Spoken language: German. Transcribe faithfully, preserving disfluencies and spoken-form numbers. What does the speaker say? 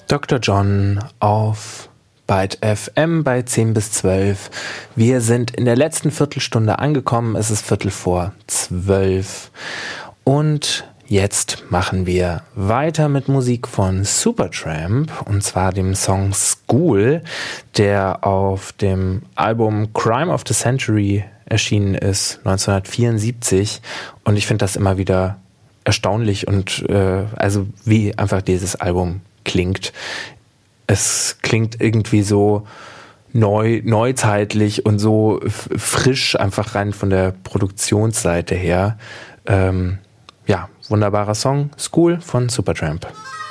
Doktor John auf Byte F M bei zehn bis zwölf. Wir sind in der letzten Viertelstunde angekommen. Es ist Viertel vor zwölf. Und jetzt machen wir weiter mit Musik von Supertramp, und zwar dem Song School, der auf dem Album Crime of the Century erschienen ist, neunzehnhundertvierundsiebzig. Und ich finde das immer wieder erstaunlich und äh, also wie einfach dieses Album klingt. Es klingt irgendwie so neu, neuzeitlich und so f- frisch, einfach rein von der Produktionsseite her. Ähm, ja, wunderbarer Song, School von Supertramp.